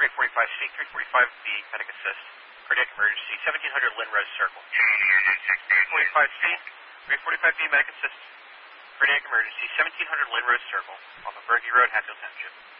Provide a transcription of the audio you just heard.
345C, 345B, medic assist. Cardiac emergency, 1700 Linrose Circle. 345C, 345B, medic assist. Cardiac emergency, 1700 Linrose Circle, off of Bergie Road, Hatfield Township.